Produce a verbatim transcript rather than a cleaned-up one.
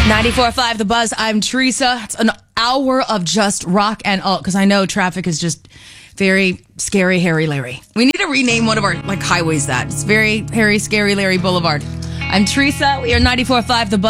ninety-four point five The Buzz. I'm Teresa. It's an hour of just rock and alt because I know traffic is just very scary, hairy, Larry. We need to rename one of our like highways that. It's very hairy, scary, Larry Boulevard. I'm Teresa. We are ninety-four point five The Buzz.